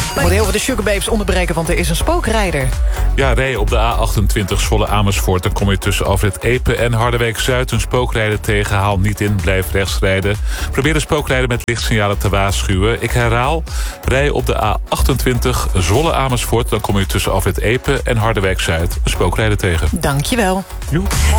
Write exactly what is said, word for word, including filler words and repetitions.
We moeten heel veel de Sugarbabes onderbreken, want er is een spookrijder. Ja, rij op de A achtentwintig Zwolle Amersfoort. Dan kom je tussen Afrit Epe en Harderwijk-Zuid een spookrijder tegen. Haal niet in, blijf rechts rijden. Probeer de spookrijder met lichtsignalen te waarschuwen. Ik herhaal, rij op de A achtentwintig Zwolle Amersfoort. Dan kom je tussen Afrit Epe en Harderwijk-Zuid een spookrijder tegen. Dankjewel. Joep.